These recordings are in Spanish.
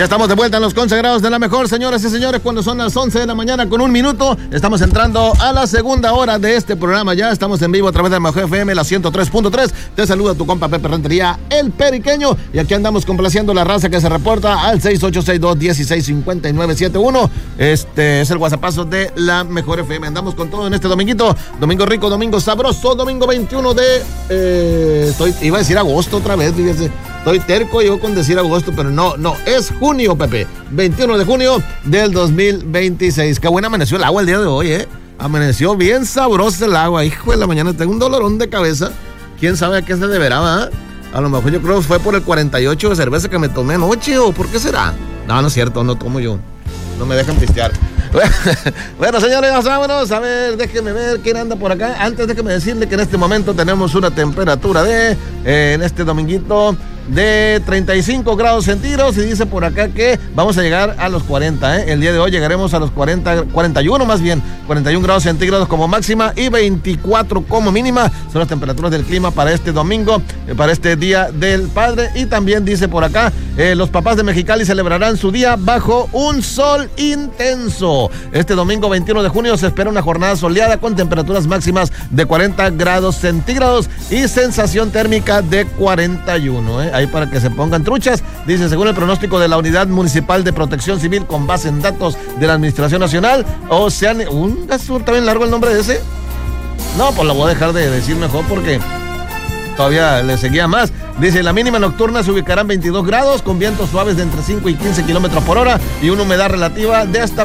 Ya estamos de vuelta en los consagrados de la mejor, señoras y señores, cuando son las 11 de la mañana con 1 minuto. Estamos entrando a la segunda hora de este programa. Ya estamos en vivo a través de la mejor FM, la 103.3. Te saluda tu compa Pepe Rentería, el Periqueño. Y aquí andamos complaciendo la raza que se reporta al 6862-165971. Este es el WhatsAppazo de la mejor FM. Andamos con todo en este dominguito. Domingo rico, domingo sabroso, domingo 21 de... iba a decir agosto otra vez, fíjense. Estoy terco yo con decir agosto, pero no, es junio, Pepe. 21 de junio del 2026. Qué buena amaneció el agua el día de hoy, ¿eh? Amaneció bien sabrosa el agua. Hijo de la mañana, tengo un dolorón de cabeza. ¿Quién sabe a qué se deberá, ¿verdad? A lo mejor yo creo que fue por el 48 de cerveza que me tomé anoche, ¿o por qué será? No es cierto, no tomo yo. No me dejan pistear. Bueno, señores, vámonos. A ver, déjenme ver quién anda por acá. Antes déjenme decirle que en este momento tenemos una temperatura en este dominguito de 35 grados centígrados y dice por acá que vamos a llegar a los 40, ¿eh? El día de hoy llegaremos a los 41 más bien, 41 grados centígrados como máxima y 24 como mínima. Son las temperaturas del clima para este domingo, para este Día del Padre. Y también dice por acá, los papás de Mexicali celebrarán su día bajo un sol intenso. Este domingo 21 de junio se espera una jornada soleada con temperaturas máximas de 40 grados centígrados y sensación térmica de 41, ¿eh? Ahí para que se pongan truchas. Dice, según el pronóstico de la Unidad Municipal de Protección Civil con base en datos de la Administración Nacional, también largo el nombre de ese. No, pues lo voy a dejar de decir mejor porque todavía le seguía más. Dice, la mínima nocturna se ubicará en 22 grados con vientos suaves de entre 5 y 15 kilómetros por hora y una humedad relativa de hasta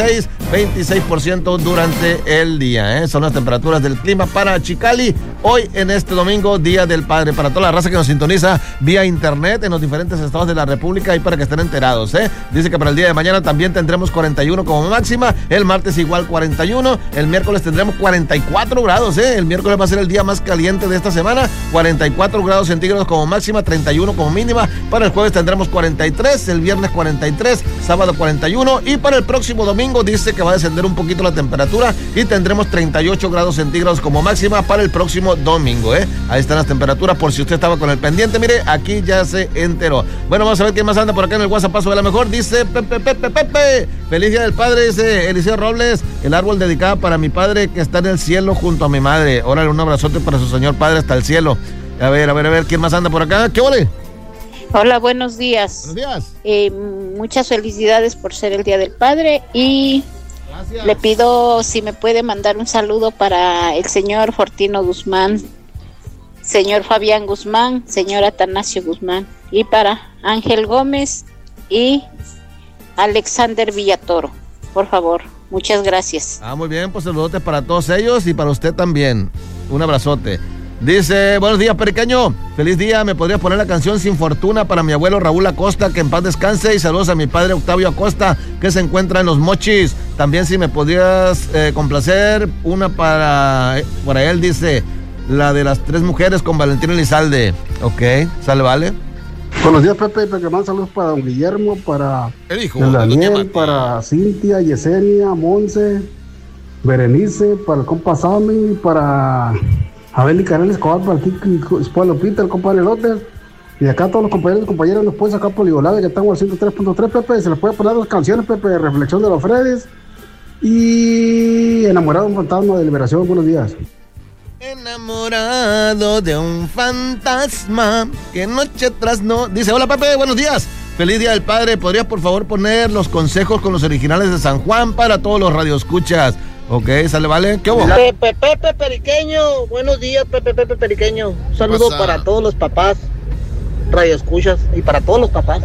26% durante el día, ¿eh? Son las temperaturas del clima para Chicali hoy en este domingo, Día del Padre. Para toda la raza que nos sintoniza vía internet en los diferentes estados de la República y para que estén enterados, ¿eh? Dice que para el día de mañana también tendremos 41 como máxima, el martes igual 41, el miércoles tendremos 44 grados, ¿eh? El miércoles va a ser el día más caliente de esta semana, 44 grados centígrados como máxima, 31 como mínima. Para el jueves tendremos 43, el viernes 43, sábado 41 y para el próximo domingo dice que va a descender un poquito la temperatura y tendremos 38 grados centígrados como máxima para el próximo domingo, ¿eh? Ahí están las temperaturas por si usted estaba con el pendiente. Mire, aquí ya se enteró. Bueno, vamos a ver quién más anda por acá en el WhatsApp de la mejor. Dice Pepe, feliz Día del Padre, dice Eliseo Robles, el árbol dedicado para mi padre que está en el cielo junto a mi madre. Órale, un abrazote para su señor padre hasta el cielo. A ver, ¿quién más anda por acá? ¿Qué ole? Hola, buenos días. Buenos días. Muchas felicidades por ser el Día del Padre y gracias. Le pido si me puede mandar un saludo para el señor Fortino Guzmán, señor Fabián Guzmán, señor Atanasio Guzmán y para Ángel Gómez y Alexander Villatoro, por favor. Muchas gracias. Muy bien, pues saludotes para todos ellos y para usted también. Un abrazote. Dice, buenos días, Periqueño. Feliz día, ¿me podrías poner la canción Sin Fortuna para mi abuelo Raúl Acosta, que en paz descanse? Y saludos a mi padre Octavio Acosta, que se encuentra en Los Mochis. También si me podrías complacer una para él, dice, la de las 3 mujeres con Valentín Elizalde. Ok, sale, vale. Buenos días, Pepe. Te mando saludos para don Guillermo, para el hijo, Daniel, para Cintia, Yesenia, Monse, Berenice, para el compa Sammy, para Abel y Karel Escobar, para el Kiki Espuelo Peter, el compadre Lotes. Y acá todos los compañeros y compañeras nos pueden sacar polivolada, que estamos al 103.3, Pepe. Se les puede poner 2 canciones, Pepe, Reflexión de los Freddy's y Enamorado de un fantasma de liberación. Buenos días. Enamorado de un fantasma que noche tras noche. Dice, hola Pepe, buenos días. Feliz Día del Padre. ¿Podrías por favor poner los consejos con los originales de San Juan para todos los radioescuchas? Ok, sale, vale. ¿Qué hubo? Pepe Periqueño. Buenos días, Pepe Periqueño. Un saludo para todos los papás radioescuchas y para todos los papás.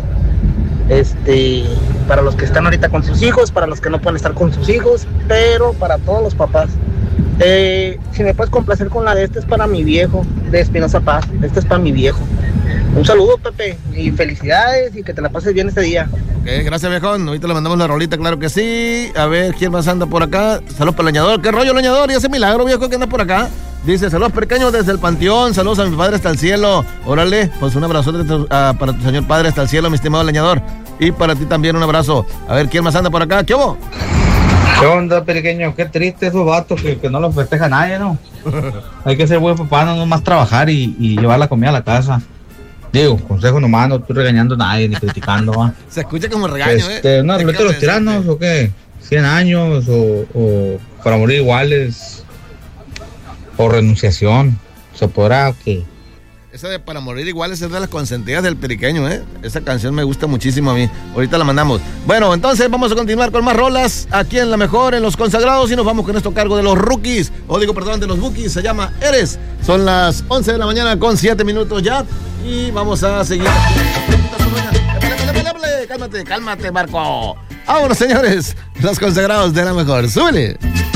Para los que están ahorita con sus hijos, para los que no pueden estar con sus hijos, pero para todos los papás. Si me puedes complacer con la de este es para mi viejo, de Espinosa Paz. Este es para mi viejo. Un saludo, Pepe, y felicidades y que te la pases bien este día. Ok, gracias, viejón. Ahorita le mandamos la rolita, claro que sí. A ver, ¿quién más anda por acá? Saludos para el leñador. ¿Qué rollo, leñador? Y ese milagro, viejo, que anda por acá. Dice, saludos pequeños desde el Panteón. Saludos a mi padre hasta el cielo. Órale, pues un abrazo para tu señor padre hasta el cielo, mi estimado leñador. Y para ti también un abrazo. A ver, ¿quién más anda por acá? ¿Qué hubo? ¿Qué onda, Periqueño? Qué triste esos vatos que no los festeja nadie, ¿no? Hay que ser buen papá, no nomás trabajar y llevar la comida a la casa. Digo, consejo nomás, no estoy regañando a nadie ni criticando, ¿va? Se escucha como regaño, ¿Una ruleta de los tiranos o qué? ¿100 años o para morir iguales? ¿O renunciación? ¿Se podrá o qué? Esa de Para Morir Iguales es de las consentidas del Periqueño, ¿eh? Esa canción me gusta muchísimo a mí. Ahorita la mandamos. Bueno, entonces vamos a continuar con más rolas aquí en La Mejor, en Los Consagrados, y nos vamos con esto a cargo de los Rookies, de los Bookies, se llama Eres. Son las 11 de la mañana con 7 minutos ya, y vamos a seguir. Cálmate, Marco. Vámonos, señores, Los Consagrados de La Mejor. ¡Súbele!